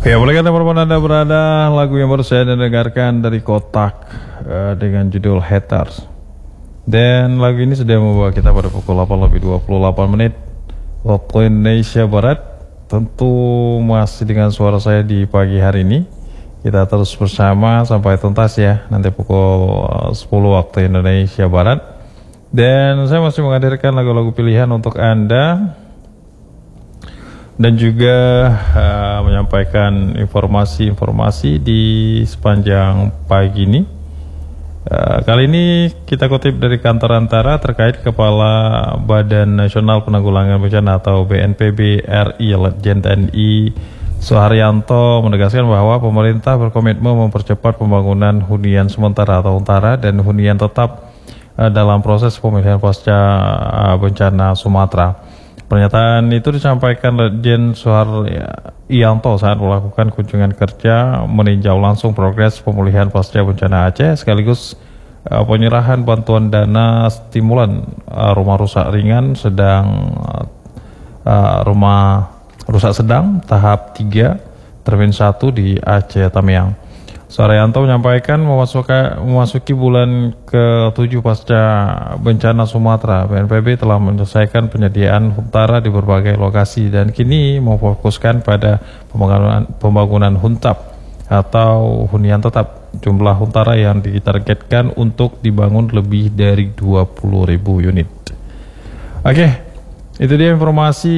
Ya, boleh kata Anda berada lagu yang baru saya dengarkan dari Kotak dengan judul Haters. Dan lagu ini sudah membawa kita pada pukul 8:28 waktu Indonesia Barat. Tentu masih dengan suara saya di pagi hari ini. Kita terus bersama sampai tuntas ya, nanti pukul 10 waktu Indonesia Barat. Dan saya masih menghadirkan lagu-lagu pilihan untuk Anda dan juga menyampaikan informasi-informasi di sepanjang pagi ini. Kali ini kita kutip dari Kantor Antara terkait Kepala Badan Nasional Penanggulangan Bencana atau BNPB RI Letjen TNI Suharyanto menegaskan bahwa pemerintah berkomitmen mempercepat pembangunan hunian sementara atau huntara dan hunian tetap dalam proses pemulihan pasca bencana Sumatera. Pernyataan itu disampaikan Letjen Suharyanto saat melakukan kunjungan kerja meninjau langsung progres pemulihan pasca bencana Aceh sekaligus penyerahan bantuan dana stimulan rumah rusak ringan rumah rusak sedang tahap 3 Termin 1 di Aceh Tamiang. Suharyanto menyampaikan memasuki bulan ke-7 pasca bencana Sumatera, BNPB telah menyelesaikan penyediaan huntara di berbagai lokasi dan kini memfokuskan pada pembangunan huntap atau hunian tetap. Jumlah huntara yang ditargetkan untuk dibangun lebih dari 20.000 unit. Oke, itu dia informasi